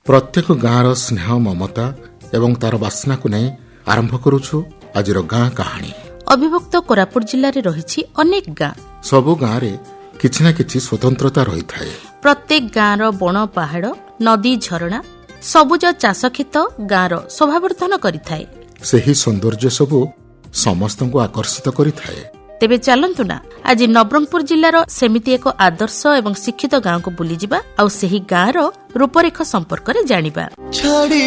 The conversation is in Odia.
ପ୍ରତ୍ୟେକ ଗାଁର ସ୍ନେହ ମମତା ଏବଂ ତାର ବାସ୍ନାକୁ ନେଇ ଆରମ୍ଭ କରୁଛୁ ଆଜିର ଗାଁ କାହାଣୀ। ଅବିଭକ୍ତ କୋରାପୁଟ ଜିଲ୍ଲାରେ ରହିଛି ଅନେକ ଗାଁ। ସବୁ ଗାଁରେ କିଛି ନା କିଛି ସ୍ୱତନ୍ତ୍ରତା ରହିଥାଏ। ପ୍ରତ୍ୟେକ ଗାଁର ବଣ ପାହାଡ଼, ନଦୀ, ଝରଣା, ସବୁଜ ଚାଷକ୍ଷେତ ଗାଁର ଶୋଭାବର୍ଦ୍ଧନ କରିଥାଏ। ସେହି ସୌନ୍ଦର୍ଯ୍ୟ ସବୁ ସମସ୍ତଙ୍କୁ ଆକର୍ଷିତ କରିଥାଏ। ତେବେ ଚାଲନ୍ତୁ ନା ଆଜି ନବରଙ୍ଗପୁର ଜିଲ୍ଲାର ସେମିତି ଏକ ଆଦର୍ଶ ଏବଂ ଶିକ୍ଷିତ ଗାଁକୁ ବୁଲିଯିବା ଆଉ ସେହି ଗାଁର ରୂପରେଖ ସମ୍ପର୍କରେ ଜାଣିବା।